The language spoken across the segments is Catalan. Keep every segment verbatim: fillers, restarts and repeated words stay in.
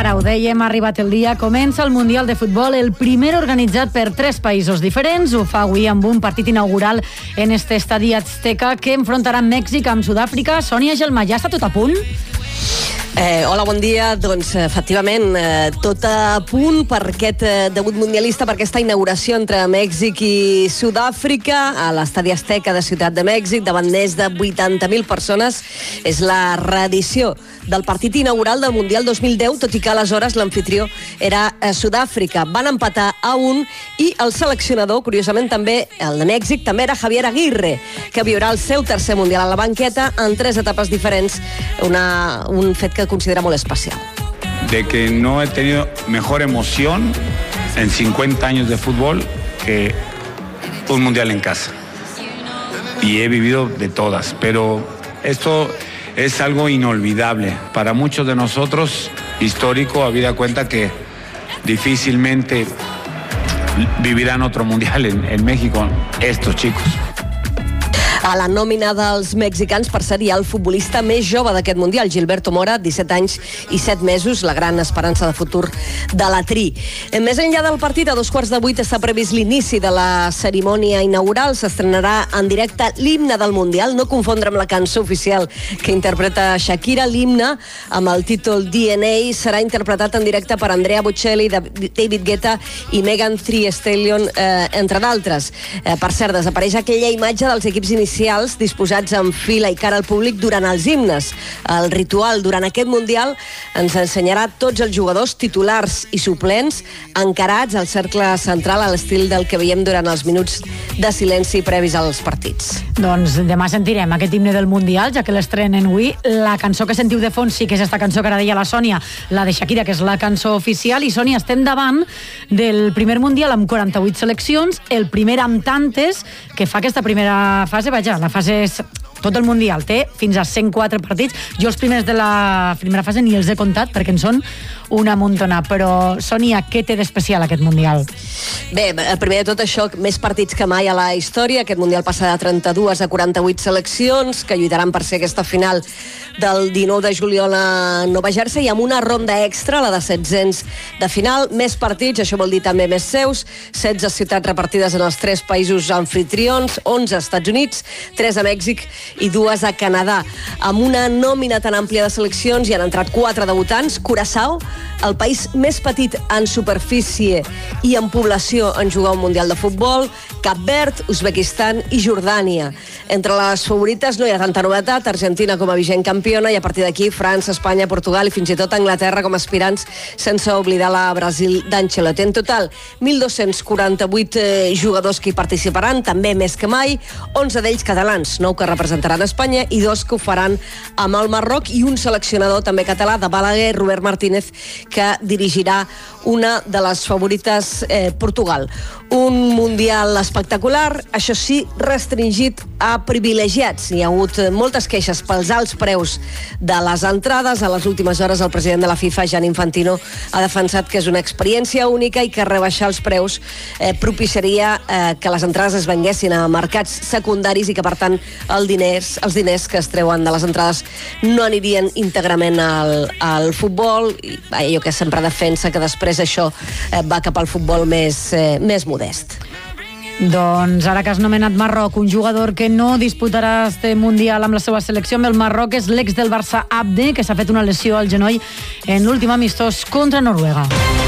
Ara ho dèiem, ha arribat el dia, comença el Mundial de Futbol, el primer organitzat per tres països diferents. Ho fa avui amb un partit inaugural en este estadi Azteca que enfrontarà Mèxic amb Sud-àfrica. Sònia Gelmà, ja està tot a punt? Eh, hola, bon dia. Doncs, efectivament, eh, tot a punt per aquest eh, debut mundialista, per aquesta inauguració entre Mèxic i Sud-àfrica a l'Estadi Azteca de Ciutat de Mèxic, davant més de vuitanta mil persones. És la reedició del partit inaugural del Mundial dos mil deu, tot i que aleshores l'amfitrió era eh, Sud-àfrica. Van empatar a un i el seleccionador, curiosament també, el de Mèxic, també era Javier Aguirre, que viurà el seu tercer Mundial a la banqueta en tres etapes diferents, una, un fet que considera molt especial. De que no he tenido mejor emoción en cincuenta años de fútbol que un mundial en casa. Y he vivido de todas, pero esto es algo inolvidable. Para muchos de nosotros, histórico, habida cuenta que difícilmente vivirán otro mundial en, en México, estos chicos. A la nòmina dels mexicans, per ser el futbolista més jove d'aquest Mundial, Gilberto Mora, disset anys i set mesos, la gran esperança de futur de la Tri. Més enllà del partit, a dos quarts de vuit està previst l'inici de la cerimònia inaugural. S'estrenarà en directe l'himne del Mundial, no confondre amb la cançó oficial que interpreta Shakira. L'himne, amb el títol D N A, serà interpretat en directe per Andrea Bocelli, David Guetta i Megan Thee Stallion, eh, entre d'altres. Eh, per cert, desapareix aquella imatge dels equips inicials disposats en fila i cara al públic durant els himnes. El ritual durant aquest Mundial ens ensenyarà tots els jugadors titulars i suplents encarats al cercle central a l'estil del que veiem durant els minuts de silenci previs als partits. Doncs demà sentirem aquest himne del Mundial, ja que l'estrenen avui. La cançó que sentiu de fons sí que és esta cançó que ara deia la Sònia, la de Shakira, que és la cançó oficial. I Sònia, estem davant del primer Mundial amb quaranta-vuit seleccions, el primer amb tantes, que fa aquesta primera fase. Vaja, la fase és... Tot el Mundial té fins a cent quatre partits. Jo els primers de la primera fase ni els he comptat perquè en són una muntona. Però, Sònia, què té d'especial aquest Mundial? Bé, primer de tot això, més partits que mai a la història. Aquest Mundial passa de trenta-dues a quaranta-vuit seleccions que lluitaran per ser aquesta final del dinou de juliol a Nova Jersey, amb una ronda extra, la de setzents de final. Més partits, això vol dir també més seus. setze ciutats repartides en els tres països anfitrions, onze als Estats Units, tres a Mèxic i dues a Canadà. Amb una nòmina tan àmplia de seleccions hi han entrat quatre debutants. Curaçao, el país més petit en superfície i en població en jugar un Mundial de Futbol, Cap Verd, Uzbekistan i Jordània. Entre les favorites no hi ha tanta novetat, Argentina com a vigent campiona, i a partir d'aquí França, Espanya, Portugal i fins i tot Anglaterra com a aspirants, sense oblidar la Brasil d'Ancelotti. En total, mil dos-cents quaranta-vuit eh, jugadors que hi participaran, també més que mai, onze d'ells catalans, nou que representaran Espanya i dos que ho faran amb el Marroc, i un seleccionador també català de Balaguer, Robert Martínez, que dirigirà una de les favorites, eh, Portugal. Un Mundial espectacular, això sí, restringit a privilegiats. Hi ha hagut moltes queixes pels alts preus de les entrades. A les últimes hores el president de la FIFA, Gianni Infantino, ha defensat que és una experiència única i que rebaixar els preus eh, propiciaria eh, que les entrades es venguessin a mercats secundaris i que, per tant, el diners, els diners que es treuen de les entrades no anirien íntegrament al, al futbol. I allò que sempre defensa que després això eh, va cap al futbol més, eh, més modest. Doncs ara que has nomenat Marroc, un jugador que no disputarà este Mundial amb la seva selecció amb el Marroc és l'ex del Barça, Abde, que s'ha fet una lesió al genoll en l'últim amistós contra Noruega.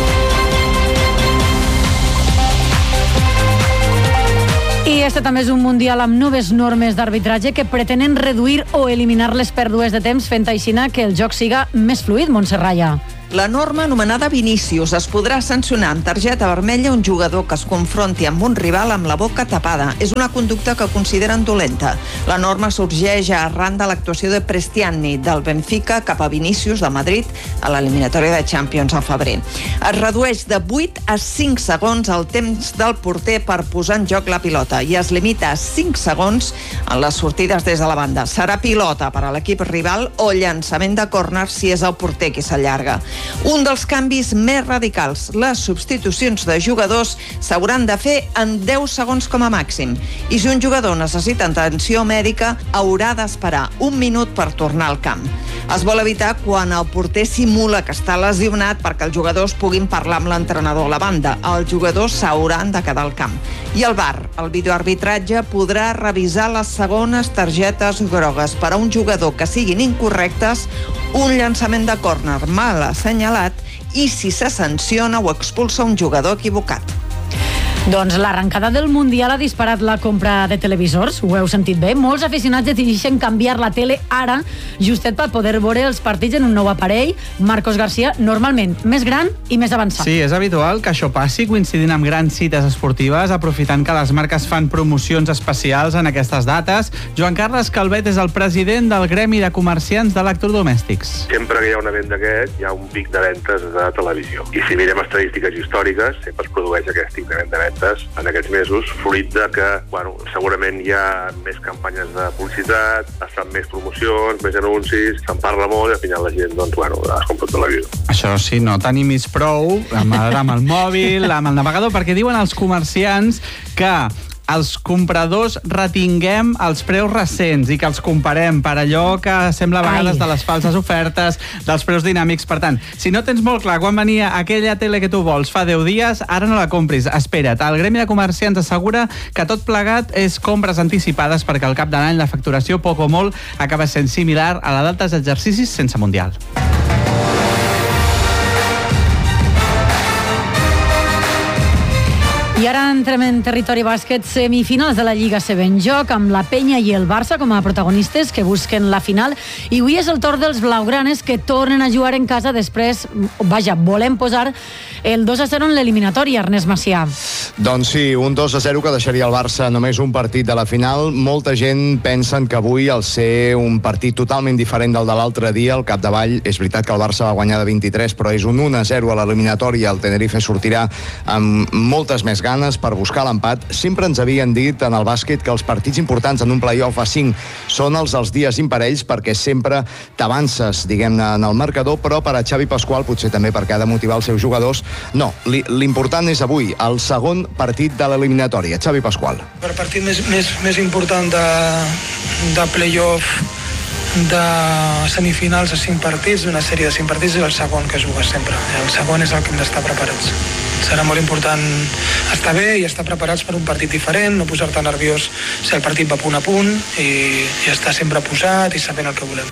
I este també és un Mundial amb noves normes d'arbitratge que pretenen reduir o eliminar les pèrdues de temps, fent així que el joc siga més fluid, Montserrat. La norma anomenada Vinícius es podrà sancionar amb targeta vermella un jugador que es confronti amb un rival amb la boca tapada. És una conducta que consideren dolenta. La norma sorgeix arran de l'actuació de Prestiani del Benfica cap a Vinícius de Madrid a l'eliminatòria de Champions al febrer. Es redueix de vuit a cinc segons el temps del porter per posar en joc la pilota i es limita a cinc segons en les sortides des de la banda. Serà pilota per a l'equip rival o llançament de córner si és el porter qui s'allarga. Un dels canvis més radicals, les substitucions de jugadors s'hauran de fer en deu segons com a màxim. I si un jugador necessita atenció mèdica, haurà d'esperar un minut per tornar al camp. Es vol evitar quan el porter simula que està lesionat perquè els jugadors puguin parlar amb l'entrenador a la banda. Els jugadors s'hauran de quedar al camp. I el V A R, el videoarbitratge, podrà revisar les segones targetes grogues per a un jugador que siguin incorrectes, un llançament de córner mal assenyalat i si se sanciona o expulsa un jugador equivocat. Doncs l'arrencada del Mundial ha disparat la compra de televisors, ho heu sentit bé. Molts aficionats decideixen canviar la tele ara, justet per poder veure els partits en un nou aparell. Marcos García, normalment més gran i més avançat. Sí, és habitual que això passi coincidint amb grans cites esportives, aprofitant que les marques fan promocions especials en aquestes dates. Joan Carles Calvet és el president del Gremi de Comerciants d'Electrodomèstics. Sempre que hi ha un event d'aquest, hi ha un pic de ventes de televisió. I si mirem estadístiques històriques, sempre es produeix aquest increment de ventes en aquests mesos, fruit de que, bueno, segurament hi ha més campanyes de publicitat, es fan més promocions, més anuncis, se'n parla molt i al final la gent, doncs, bueno, es compra el televisor. Això sí, no tenim més prou amb, amb el mòbil, amb el navegador, perquè diuen els comerciants que els compradors retinguem els preus recents i que els comparem per allò que sembla a vegades Ai. de les falses ofertes, dels preus dinàmics. Per tant, si no tens molt clar quan venia aquella tele que tu vols fa deu dies, ara no la compris, espera't. El Gremi de Comerciants assegura que tot plegat és compres anticipades perquè al cap de l'any la facturació, poc o molt, acaba sent similar a la d'altres exercicis sense Mundial. I ara entrem en territori bàsquet, semifinals de la Lliga C B en joc, amb la Penya i el Barça com a protagonistes que busquen la final. I avui és el torn dels blaugranes que tornen a jugar en casa després, vaja, volem posar el dos a zero en l'eliminatòria, Ernest Macià. Doncs sí, un dos a zero que deixaria el Barça només un partit de la final. Molta gent pensa que avui, al ser un partit totalment diferent del de l'altre dia, al capdavall, és veritat que el Barça va guanyar de vint-i-tres, però és un un a zero a l'eliminatòria. El Tenerife sortirà amb moltes més ganes per buscar l'empat. Sempre ens havien dit en el bàsquet que els partits importants en un play-off a cinc són els dels dies imparells perquè sempre t'avances, diguem-ne, en el marcador, però per a Xavi Pasqual, potser també perquè ha de motivar els seus jugadors, no, l'important és avui, el segon partit de l'eliminatòria. Xavi Pasqual. El partit més, més, més important de, de play-off de semifinals a cinc partits, d'una sèrie de cinc partits, és el segon que jugues sempre. El segon és el que hem d'estar preparats. Serà molt important estar bé i estar preparats per un partit diferent, no posar-te nerviós si el partit va punt a punt i, i estar sempre posat i sabent el que volem.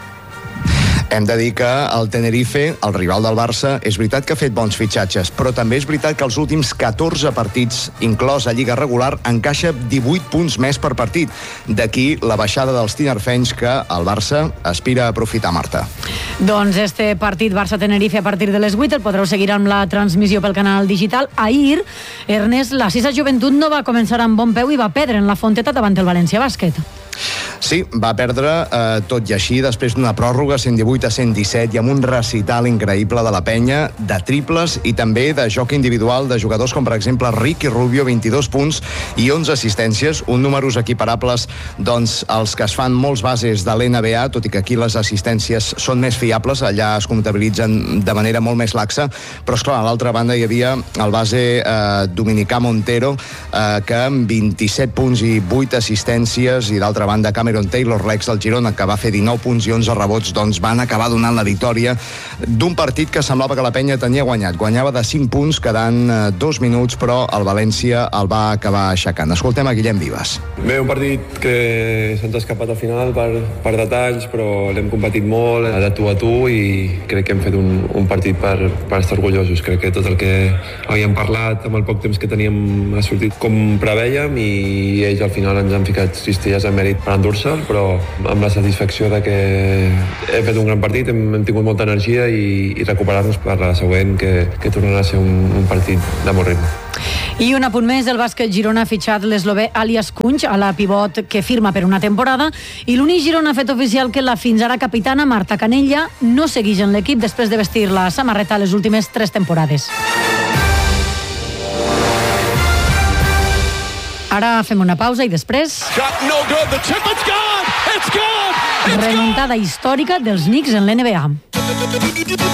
Hem de dir que el Tenerife, el rival del Barça, és veritat que ha fet bons fitxatges, però també és veritat que els últims catorze partits, inclòs a Lliga regular, encaixa divuit punts més per partit. D'aquí la baixada dels tinerfenys que el Barça aspira a aprofitar, Marta. Doncs este partit Barça-Tenerife a partir de les vuit el podreu seguir amb la transmissió pel canal digital. Ahir, Ernest, la Sisa Joventut no va començar amb bon peu i va perdre en la Fonteta davant el València Bàsquet. Sí, va perdre, eh, tot i així, després d'una pròrroga cent divuit a cent disset i amb un recital increïble de la penya, de triples i també de joc individual de jugadors com, per exemple, Ricky Rubio, vint-i-dos punts i onze assistències, un números equiparables doncs, als que es fan molts bases de l'N B A, tot i que aquí les assistències són més fiables, allà es comptabilitzen de manera molt més laxa, però, esclar, a l'altra banda hi havia el base eh, dominicà Montero, eh, que amb vint-i-set punts i vuit assistències, i d'altra banda Cameron Taylor, l'ex del Girona, que va fer dinou punts i onze rebots, doncs van acabar donant la victòria d'un partit que semblava que la penya tenia guanyat. Guanyava de cinc punts, quedant eh, dos minuts, però el València el va acabar aixecant. Escoltem a Guillem Vives. Bé, un partit que se'ns ha escapat al final per, per detalls, però l'hem competit molt, de tu a tu, i crec que hem fet un, un partit per, per estar orgullosos. Crec que tot el que havíem parlat amb el poc temps que teníem ha sortit com prevèiem, i ells al final ens han ficat cistelles en mèrit per endur-se'l, però amb la satisfacció de que hem fet un gran partit, hem, hem tingut molta energia i, i recuperar-nos per la següent, que, que tornarà a ser un, un partit de molt ritme. I un apunt més, el bàsquet Girona ha fitxat l'eslovè Alias Kunc a la pivot que firma per una temporada, i l'Uni Girona ha fet oficial que la fins ara capitana Marta Canella no segueix en l'equip després de vestir la samarreta les últimes tres temporades. Ara fem una pausa i després... remuntada històrica dels Knicks en l'N B A.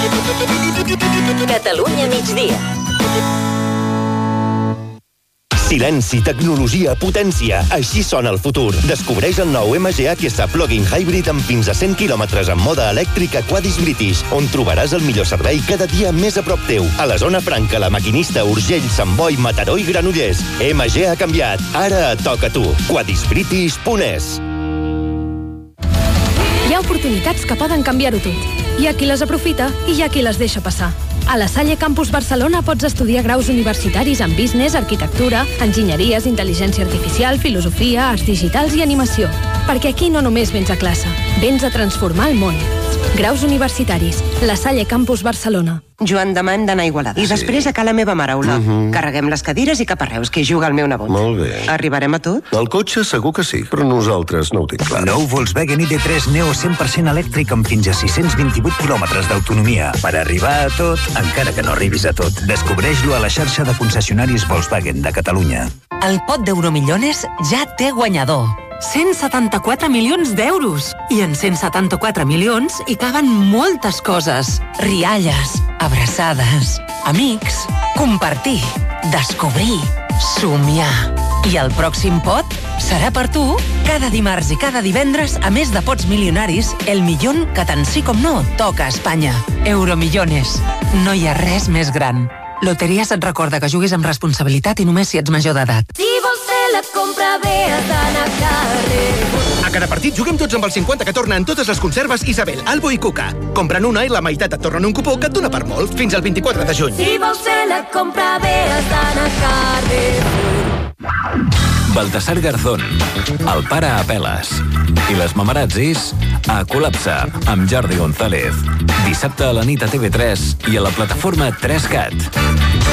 Catalunya migdia. Silenci, tecnologia, potència. Així sona el futur. Descobreix el nou M G H S Plug-in Hybrid amb fins a cent quilòmetres en mode elèctric a Quadis British, on trobaràs el millor servei cada dia més a prop teu. A la zona franca, La Maquinista, Urgell, Sant Boi, Mataró i Granollers. M G ha canviat. Ara et toca a tu. quadis british punt es. Hi ha oportunitats que poden canviar-ho tot. Hi ha qui les aprofita i hi ha qui les deixa passar. A la Salle Campus Barcelona pots estudiar graus universitaris en business, arquitectura, enginyeries, intel·ligència artificial, filosofia, arts digitals i animació. Perquè aquí no només vens a classe, vens a transformar el món. Graus universitaris. La Salle Campus Barcelona. Joan, demà hem d'anar a Igualada. I després a ca la meva mare, Ola. Uh-huh. Carreguem les cadires i cap a Reus, que hi juga el meu nebot. Molt bé. Arribarem a tot? El cotxe segur que sí, però nosaltres no ho tinc clar. Nou Volkswagen I D tres Neo cent per cent elèctric amb fins a sis-cents vint-i-vuit quilòmetres d'autonomia. Per arribar a tot, encara que no arribis a tot. Descobreix-lo a la xarxa de concessionaris Volkswagen de Catalunya. El pot d'Euromillones ja té guanyador. cent setanta-quatre milions d'euros. I en cent setanta-quatre milions hi caben moltes coses. Rialles, abraçades, amics, compartir, descobrir, somiar. I el pròxim pot serà per tu cada dimarts i cada divendres, a més de pots milionaris, el millón que tant sí com no toca a Espanya. Euromillones. No hi ha res més gran. Loteries et recorda que juguis amb responsabilitat i només si ets major d'edat. Si vols fer la compra bé, has d'anar a carrer. A cada partit juguem tots amb el cinquanta que torna en totes les conserves Isabel, Albo i Cuca. Compren una i la meitat et tornen un cupó que et dona per molt, fins al vint-i-quatre de juny. Si vols fer la compra bé, has d'anar a carrer. Baltasar Garzón, el pare Apeles i les mamarazzis a Col·lapse amb Jordi González. Dissabte a la nit a T V tres i a la plataforma tres cat.